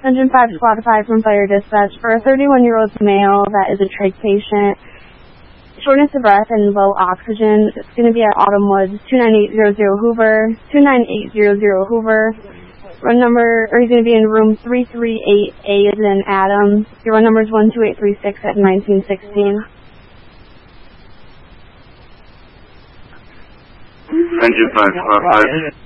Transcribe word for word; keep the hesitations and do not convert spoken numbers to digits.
Engine five, Squad five from Fire Dispatch. For a thirty-one-year-old male that is a trach patient, shortness of breath and low oxygen, it's going to be at Autumn Woods, two nine eight zero zero Hoover, two nine eight zero zero Hoover. Run number, or he's going to be in room three three eight A as in Adam. Your run number is one two eight three six at nineteen sixteen. Engine five, Squad five.